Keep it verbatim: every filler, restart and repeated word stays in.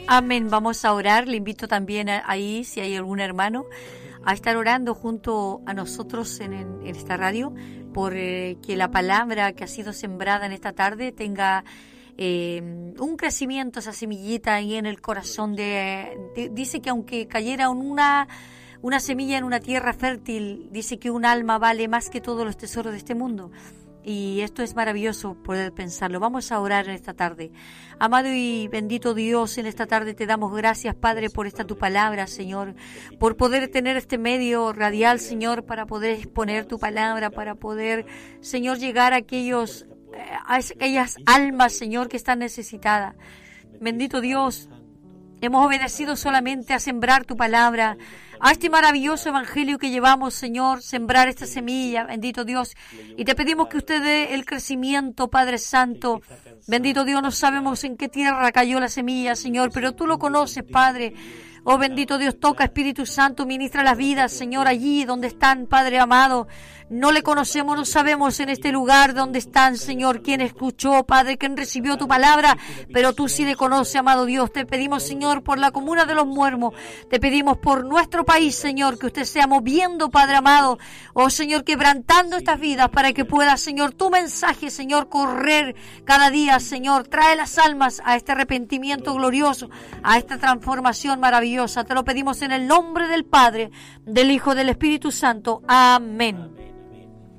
Amén. Vamos a orar. Le invito también a, ahí, si hay algún hermano, a estar orando junto a nosotros en, en, en esta radio por eh, que la palabra que ha sido sembrada en esta tarde tenga eh, un crecimiento, esa semillita ahí en el corazón. De, de dice que aunque cayera una, una semilla en una tierra fértil, dice que un alma vale más que todos los tesoros de este mundo. Y esto es maravilloso poder pensarlo. Vamos a orar en esta tarde. Amado y bendito Dios, en esta tarde te damos gracias, Padre, por esta tu palabra, Señor, por poder tener este medio radial, Señor, para poder exponer tu palabra, para poder, Señor, llegar a aquellos, a aquellas almas, Señor, que están necesitadas. Bendito Dios, hemos obedecido solamente a sembrar tu palabra, a este maravilloso evangelio que llevamos, Señor, sembrar esta semilla, bendito Dios, y te pedimos que usted dé el crecimiento, Padre Santo. Bendito Dios, no sabemos en qué tierra cayó la semilla, Señor, pero tú lo conoces, Padre. Oh, bendito Dios, toca, Espíritu Santo, ministra las vidas, Señor, allí donde están, Padre amado. No le conocemos, no sabemos en este lugar donde están, Señor, quién escuchó, Padre, quién recibió tu palabra, pero tú sí le conoces, amado Dios. Te pedimos, Señor, por la comuna de los Muermos, te pedimos por nuestro país, Señor, que usted sea moviendo, Padre amado, oh Señor, quebrantando estas vidas para que pueda, Señor, tu mensaje, Señor, correr cada día, Señor. Trae las almas a este arrepentimiento glorioso, a esta transformación maravillosa. Te lo pedimos en el nombre del Padre, del Hijo, del Espíritu Santo. Amén.